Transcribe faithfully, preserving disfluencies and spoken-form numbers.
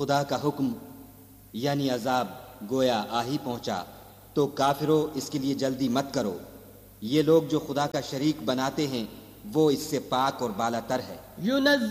खुदा का हुक्म यानी अजाब गोया आ ही पहुंचा, तो काफिरों इसके लिए जल्दी मत करो। ये लोग जो खुदा का शरीक बनाते हैं वो इससे पाक और बालातर है।